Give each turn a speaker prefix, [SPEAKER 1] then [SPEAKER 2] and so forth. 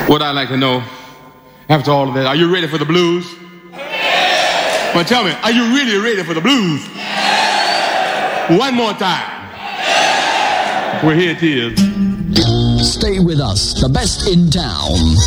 [SPEAKER 1] What I'd like to know, after all of that, are you ready for the blues? Yeah. Well, tell me, are you really ready for the blues? Yeah. One more time. Yeah. Well, here it is.
[SPEAKER 2] Stay with us, the best in town.